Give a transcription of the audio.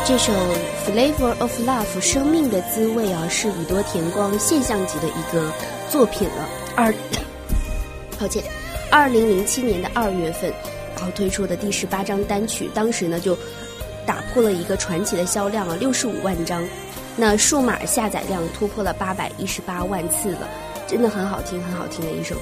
这首 Flavor of Love 生命的滋味啊，是宇多田光现象级的一个作品了。2007年的2月份，然后推出的第18张单曲，当时呢就打破了一个传奇的销量啊，65万张，那数码下载量突破了818万次了，真的很好听很好听的一首